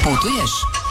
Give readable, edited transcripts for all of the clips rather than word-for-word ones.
Putuješ?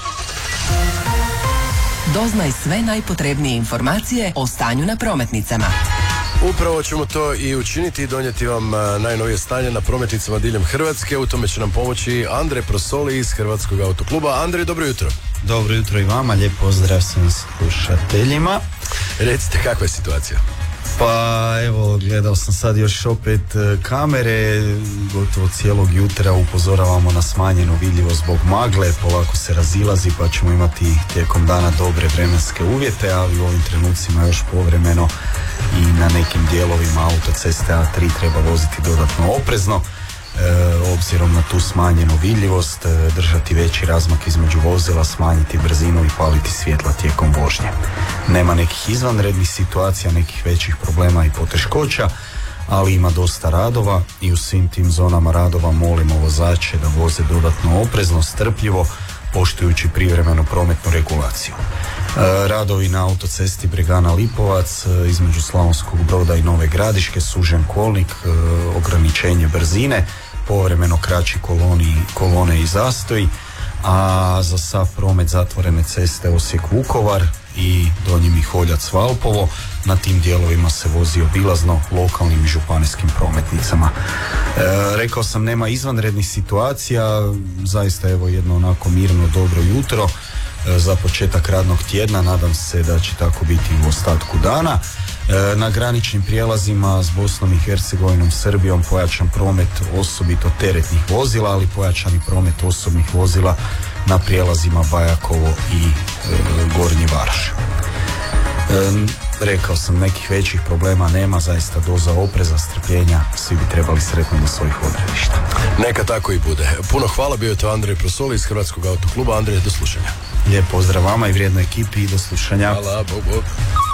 Doznaj sve najpotrebnije informacije o stanju na prometnicama. Upravo ćemo to i učiniti i donijeti vam najnovije stanje na prometnicama diljem Hrvatske. U tome će nam pomoći Andrej Prosoli iz Hrvatskog autokluba. Andrej, dobro jutro. Dobro jutro i vama, lijep pozdrav svim slušateljima. Recite, kakva je situacija? Pa evo, gledao sam sad još opet kamere, gotovo cijelog jutra upozoravamo na smanjenu vidljivost zbog magle, polako se razilazi pa ćemo imati tijekom dana dobre vremenske uvjete, ali u ovim trenucima još povremeno i na nekim dijelovima autoceste A3 treba voziti dodatno oprezno. Obzirom na tu smanjenu vidljivost, držati veći razmak između vozila, smanjiti brzinu i paliti svjetla tijekom vožnje. Nema nekih izvanrednih situacija, nekih većih problema i poteškoća, ali ima dosta radova i u svim tim zonama radova molimo vozače da voze dodatno oprezno, strpljivo, poštujući privremenu prometnu regulaciju. Radovi na autocesti Bregana Lipovac između Slavonskog Broda i Nove Gradiške, sužen kolnik, ograničenje brzine, povremeno kraći kolone i zastoji, a za sav promet zatvorene ceste Osijek-Vukovar i Donji Miholjac-Valpovo. Na tim dijelovima se vozi obilazno lokalnim i županijskim prometnicama. Rekao sam, nema izvanrednih situacija, zaista evo jedno onako mirno dobro jutro za početak radnog tjedna, nadam se da će tako biti u ostatku dana. Na graničnim prijelazima s Bosnom i Hercegovinom, Srbijom pojačan promet osobito teretnih vozila, ali pojačani promet osobnih vozila na prijelazima Bajakovo i Gornji Varoš. Rekao sam, nekih većih problema nema, zaista doza opreza, strpljenja, svi bi trebali sretno do svojih odredišta. Neka tako i bude. Puno hvala, bio je to Andrej Prosoli iz Hrvatskog autokluba. Andrej, do slušanja. Lijep pozdrav vama i vrijednoj ekipi i do slušanja. Hvala, bog.